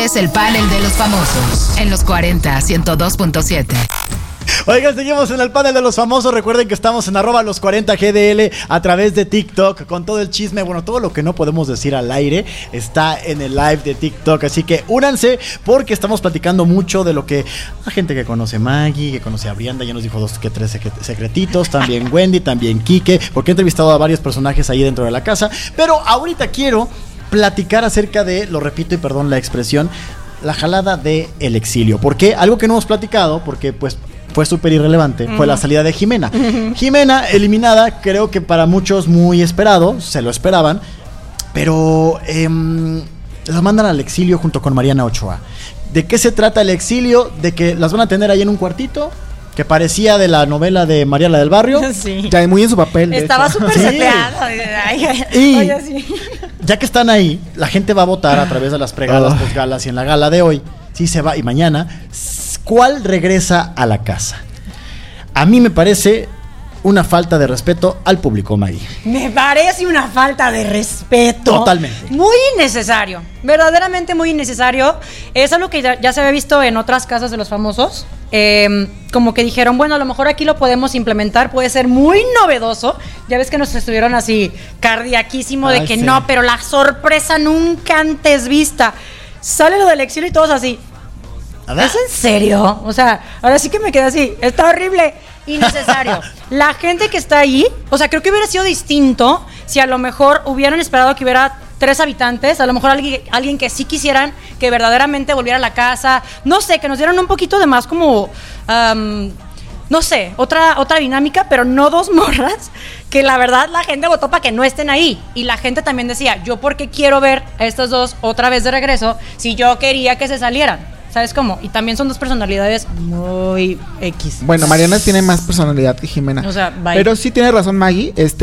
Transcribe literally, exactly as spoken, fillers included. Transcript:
Este es el panel de los famosos en los cuarenta, ciento dos punto siete. Oigan, seguimos en el panel de los famosos. Recuerden que estamos en arroba los cuarenta G D L a través de TikTok con todo el chisme. Bueno, todo lo que no podemos decir al aire está en el live de TikTok. Así que únanse porque estamos platicando mucho de lo que la gente que conoce a Maggie, que conoce a Brianda, ya nos dijo dos que tres secretitos. También Wendy, también Quique, porque he entrevistado a varios personajes ahí dentro de la casa. Pero ahorita quiero platicar acerca de, lo repito y perdón la expresión, la jalada de El Exilio. ¿Por qué? Algo que no hemos platicado, porque pues fue súper irrelevante, uh-huh. fue la salida de Jimena. Uh-huh. Jimena eliminada, creo que para muchos muy esperado, se lo esperaban, pero eh, la mandan al exilio junto con Mariana Ochoa. ¿De qué se trata El Exilio? De que las van a tener ahí en un cuartito, que parecía de la novela de María la del Barrio. Sí. Ya muy en su papel. Estaba súper seteado. Y oye, sí. Ya que están ahí, la gente va a votar a través de las pregalas, oh. posgalas y en la gala de hoy. Sí se va, y mañana, ¿cuál regresa a la casa? A mí me parece una falta de respeto al público, Maggie. Me parece una falta de respeto. Totalmente. Muy innecesario, verdaderamente muy innecesario. Es algo que ya, ya se había visto en otras casas de los famosos. Eh, como que dijeron, bueno, a lo mejor aquí lo podemos implementar, puede ser muy novedoso. Ya ves que nos estuvieron así cardiaquísimo de Ay, que sí. no, pero la sorpresa nunca antes vista. Sale lo del exilio y todos así. ¿Es en serio? O sea, ahora sí que me quedé así. Está horrible, innecesario. La gente que está ahí, o sea, creo que hubiera sido distinto si a lo mejor hubieran esperado que hubiera tres habitantes, a lo mejor alguien, alguien que sí quisieran que verdaderamente volviera a la casa. No sé, que nos dieran un poquito de más como... Um, no sé, otra, otra dinámica, pero no dos morras que la verdad la gente votó para que no estén ahí. Y la gente también decía, yo por qué quiero ver a estas dos otra vez de regreso si yo quería que se salieran. ¿Sabes cómo? Y también son dos personalidades muy X. Bueno, Mariana tiene más personalidad que Jimena. O sea, bye. Pero sí tiene razón Maggie, este